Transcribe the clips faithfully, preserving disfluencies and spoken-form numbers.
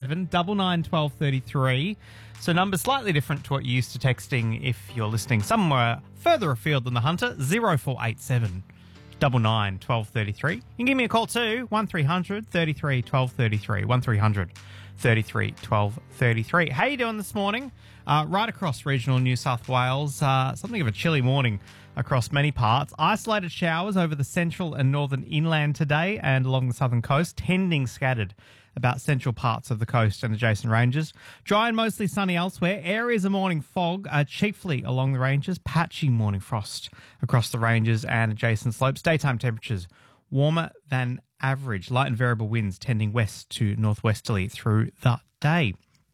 seven, double nine, twelve thirty-three. So numbers slightly different to what you're used to texting if you're listening somewhere further afield than the Hunter. zero four eight seven, double nine, twelve thirty-three. You can give me a call too, one three hundred, thirty-three, twelve thirty-three, one three hundred, thirty-three, twelve thirty-three. How you doing this morning? Uh, right across regional New South Wales, uh, something of a chilly morning across many parts. Isolated showers over the central and northern inland today and along the southern coast, tending scattered about central parts of the coast and adjacent ranges. Dry and mostly sunny elsewhere. Areas of morning fog are chiefly along the ranges. Patchy morning frost across the ranges and adjacent slopes. Daytime temperatures warmer than average. Light and variable winds tending west to northwesterly through the day.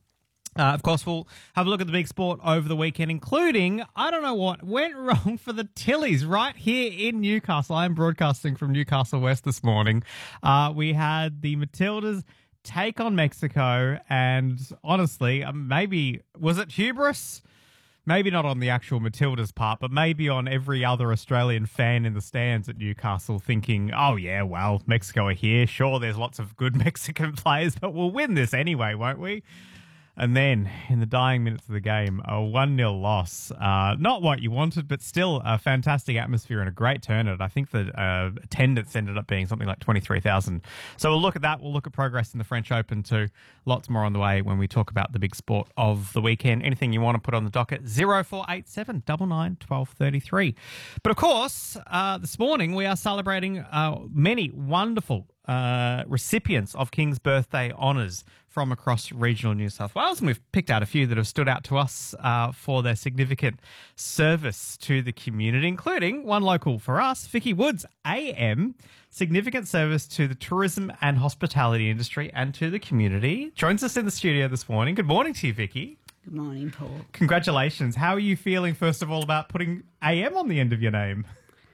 Uh, of course, we'll have a look at the big sport over the weekend, including, I don't know what went wrong for the Tillies right here in Newcastle. I'm broadcasting from Newcastle West this morning. Uh, we had the Matildas take on Mexico, and honestly, um, maybe, was it hubris? Maybe not on the actual Matildas part, but maybe on every other Australian fan in the stands at Newcastle thinking, oh yeah, well, Mexico are here. Sure, there's lots of good Mexican players, but we'll win this anyway, won't we? And then, in the dying minutes of the game, a one nil loss. Uh, not what you wanted, but still a fantastic atmosphere and a great turnout. I think the uh, attendance ended up being something like twenty-three thousand. So we'll look at that. We'll look at progress in the French Open too. Lots more on the way when we talk about the big sport of the weekend. Anything you want to put on the docket, zero four eight seven, double nine, twelve thirty-three. But of course, uh, this morning we are celebrating uh, many wonderful uh, recipients of King's Birthday honours from across regional New South Wales, and we've picked out a few that have stood out to us uh, for their significant service to the community, including one local for us, Vicky Woods, A M, significant service to the tourism and hospitality industry and to the community. Joins us in the studio this morning. Good morning to you, Vicky. Good morning, Paul. Congratulations. How are you feeling, first of all, about putting A M on the end of your name?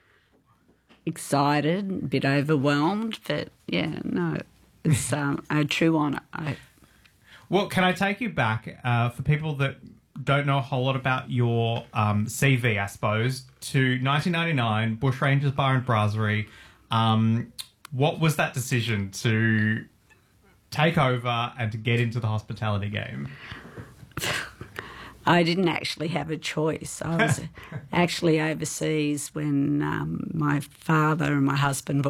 Excited, a bit overwhelmed, but yeah, no, it's um, a true honour. I Well, can I take you back, uh, for people that don't know a whole lot about your um, C V, I suppose, to nineteen ninety-nine, Bushrangers Bar and Brasserie. Um, what was that decision to take over and to get into the hospitality game? I didn't actually have a choice. I was actually overseas when um, my father and my husband